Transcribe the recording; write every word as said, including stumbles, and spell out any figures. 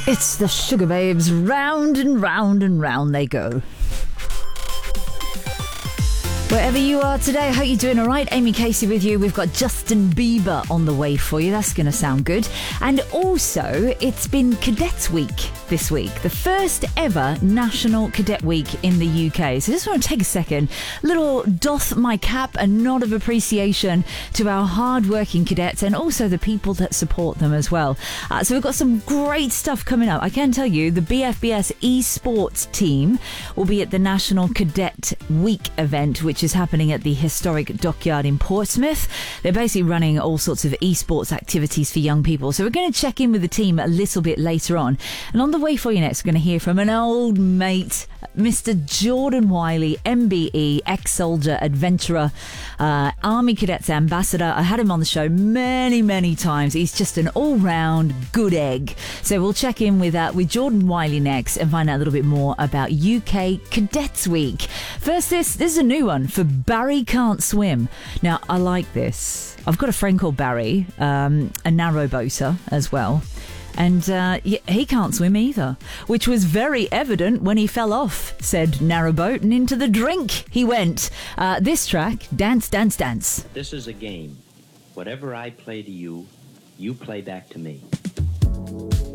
It's the Sugababes, round and round and round they go. Wherever you are today, I hope you're doing all right. Amy Casey with you. We've got Justin Bieber on the way for you. That's going to sound good. And also, it's been Cadets Week this week, the first ever National Cadet Week in the U K. So I just want to take a second, little doff my cap, a nod of appreciation to our hard-working cadets and also the people that support them as well. Uh, so we've got some great stuff coming up. I can tell you the B F B S eSports team will be at the National Cadet Week event, which is happening at the historic dockyard in Portsmouth. They're basically running all sorts of esports activities for young people. So we're going to check in with the team a little bit later on. And on the way for you next, we're going to hear from an old mate, Mister Jordan Wiley, M B E, ex-soldier, adventurer, uh, Army Cadets ambassador. I had him on the show many, many times. He's just an all-round good egg. So we'll check in with uh, with Jordan Wiley next and find out a little bit more about U K Cadets Week. First, this this is a new one for Barry Can't Swim. Now, I like this. I've got a friend called Barry, um, a narrowboater as well. And uh, he can't swim either, which was very evident when he fell off said narrowboat and into the drink he went. Uh, this track, Dance, Dance, Dance. This is a game. Whatever I play to you, you play back to me.